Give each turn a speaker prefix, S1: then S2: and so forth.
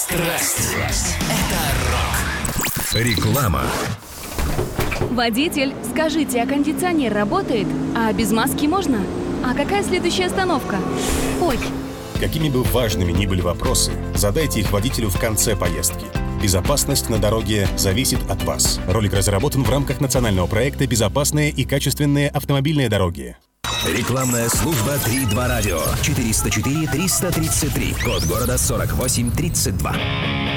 S1: Страсть. Это рок. Реклама.
S2: Водитель, скажите, а кондиционер работает? А без маски можно? А какая следующая остановка? Ой.
S3: Какими бы важными ни были вопросы, задайте их водителю в конце поездки. Безопасность на дороге зависит от вас. Ролик разработан в рамках национального проекта «Безопасные и качественные автомобильные дороги».
S1: Рекламная служба 3.2 радио. 404-333. Код города 4832.